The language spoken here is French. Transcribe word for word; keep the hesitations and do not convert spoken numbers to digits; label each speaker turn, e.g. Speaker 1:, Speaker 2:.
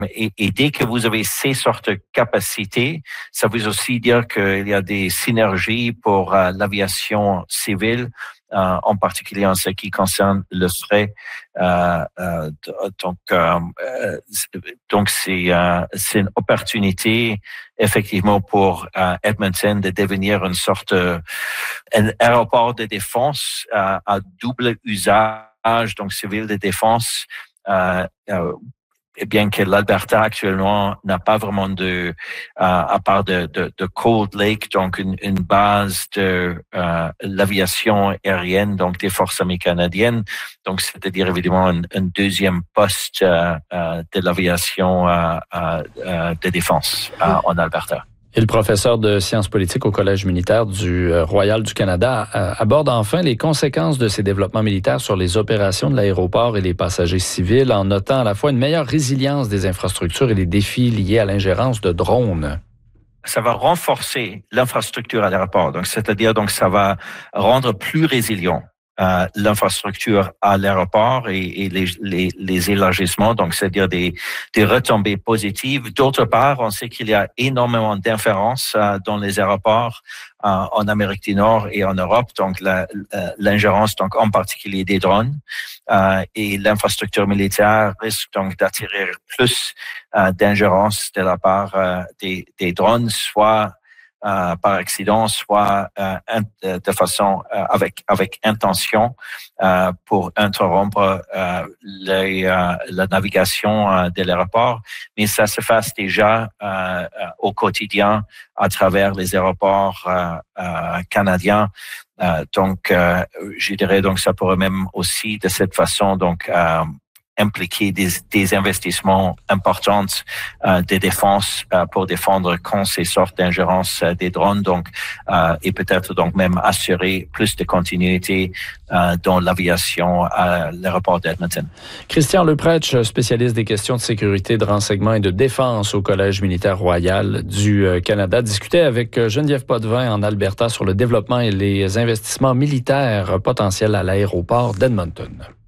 Speaker 1: Et, et dès que vous avez ces sortes de capacités, ça veut aussi dire qu'il y a des synergies pour euh, l'aviation civile, euh, en particulier en ce qui concerne le fret. Euh, euh, donc, euh, donc c'est, euh, c'est une opportunité effectivement pour euh, Edmonton de devenir une sorte de, un aéroport de défense euh, à double usage, donc civil de défense. Euh, euh, Et bien que l'Alberta actuellement n'a pas vraiment de, euh, à part de, de, de Cold Lake, donc une, une base de euh, l'aviation aérienne, donc des forces armées canadiennes. Donc, c'est-à-dire évidemment un, un deuxième poste euh, euh, de l'aviation euh, euh, de défense euh, en Alberta.
Speaker 2: Et le professeur de sciences politiques au Collège militaire du euh, Royal du Canada euh, aborde enfin les conséquences de ces développements militaires sur les opérations de l'aéroport et les passagers civils, en notant à la fois une meilleure résilience des infrastructures et les défis liés à l'ingérence de drones.
Speaker 1: Ça va renforcer l'infrastructure à l'aéroport, donc c'est-à-dire donc ça va rendre plus résilient Euh, l'infrastructure à l'aéroport et, et les, les, les élargissements, donc c'est-à-dire des, des retombées positives. D'autre part, on sait qu'il y a énormément d'inférences euh, dans les aéroports euh, en Amérique du Nord et en Europe, donc la, l'ingérence, donc en particulier des drones, euh, et l'infrastructure militaire risque donc d'attirer plus euh, d'ingérence de la part euh, des, des drones, soit Euh, par accident, soit euh, de façon euh, avec avec intention euh, pour interrompre euh, les, euh, la navigation euh, de l'aéroport. Mais ça se fait déjà euh, au quotidien à travers les aéroports euh, euh, canadiens. Euh, donc, euh, je dirais donc ça pourrait même aussi de cette façon donc euh, impliquer des, des investissements importants euh, de défense euh, pour défendre contre ces sortes d'ingérences euh, des drones, donc euh, et peut-être donc même assurer plus de continuité euh, dans l'aviation à l'aéroport d'Edmonton.
Speaker 2: Christian Lepretsch, spécialiste des questions de sécurité, de renseignement et de défense au Collège militaire royal du Canada, discutait avec Geneviève Potvin en Alberta sur le développement et les investissements militaires potentiels à l'aéroport d'Edmonton.